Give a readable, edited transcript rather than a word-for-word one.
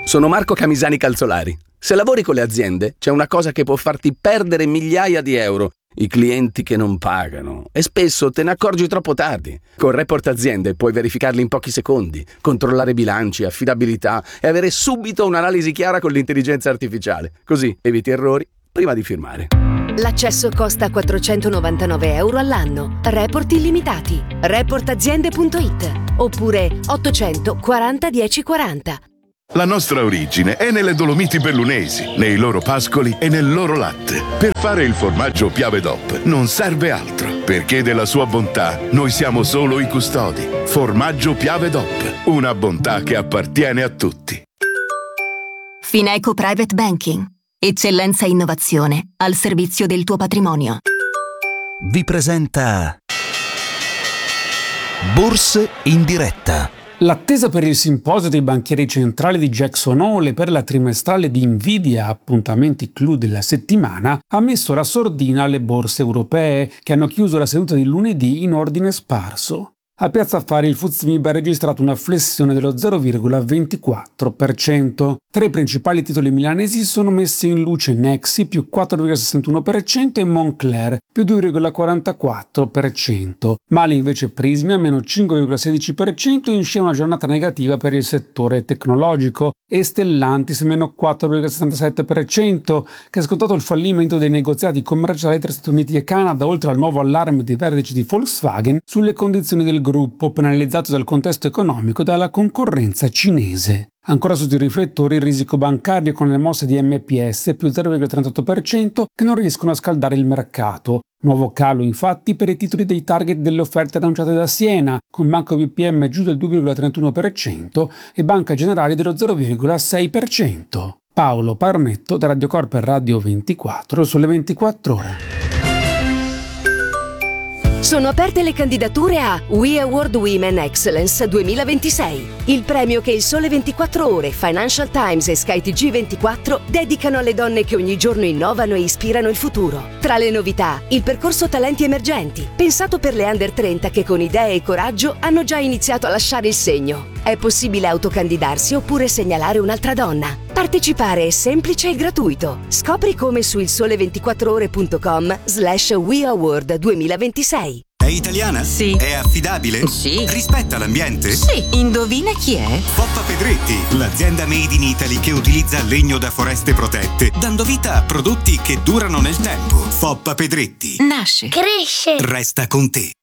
Sono Marco Camisani Calzolari. Se lavori con le aziende, c'è una cosa che può farti perdere migliaia di euro: i clienti che non pagano. E spesso te ne accorgi troppo tardi. Con Report Aziende puoi verificarli in pochi secondi, controllare bilanci, affidabilità e avere subito un'analisi chiara con l'intelligenza artificiale. Così eviti errori prima di firmare. L'accesso costa 499 euro all'anno. Report illimitati. Reportaziende.it oppure 840 1040. La nostra origine è nelle Dolomiti Bellunesi, nei loro pascoli e nel loro latte. Per fare il formaggio Piave DOP non serve altro, perché della sua bontà noi siamo solo i custodi. Formaggio Piave DOP, una bontà che appartiene a tutti. Fineco Private Banking. Eccellenza e innovazione al servizio del tuo patrimonio. Vi presenta Borse in diretta. L'attesa per il simposio dei banchieri centrali di Jackson Hole e per la trimestrale di Nvidia, appuntamenti clou della settimana, ha messo la sordina alle borse europee, che hanno chiuso la seduta di lunedì in ordine sparso. A Piazza Affari il FTSE MIB ha registrato una flessione dello 0,24%. Tra i principali titoli milanesi sono messi in luce Nexi più 4,61% e Moncler più 2,44%. Male invece Prismia meno 5,16% in scena una giornata negativa per il settore tecnologico e Stellantis meno 4,77%, che ha scontato il fallimento dei negoziati commerciali tra Stati Uniti e Canada, oltre al nuovo allarme dei vertici di Volkswagen sulle condizioni del gruppo, penalizzato dal contesto economico e dalla concorrenza cinese. Ancora sotto i riflettori il risico bancario con le mosse di MPS più 0,38% che non riescono a scaldare il mercato. Nuovo calo infatti per i titoli dei target delle offerte annunciate da Siena, con Banco BPM giù del 2,31% e Banca Generali dello 0,6%. Paolo Parmetto da Radio Corp e Radio 24 sulle 24 ore. Sono aperte le candidature a We Award Women Excellence 2026, il premio che il Sole 24 Ore, Financial Times e Sky TG24 dedicano alle donne che ogni giorno innovano e ispirano il futuro. Tra le novità, il percorso Talenti Emergenti, pensato per le under 30 che con idee e coraggio hanno già iniziato a lasciare il segno. È possibile autocandidarsi oppure segnalare un'altra donna. Partecipare è semplice e gratuito. Scopri come su ilsole24ore.com/We Award 2026. È italiana? Sì. È affidabile? Sì. Rispetta l'ambiente? Sì. Indovina chi è? Foppa Pedretti, l'azienda made in Italy che utilizza legno da foreste protette, dando vita a prodotti che durano nel tempo. Foppa Pedretti. Nasce. Cresce. Resta con te.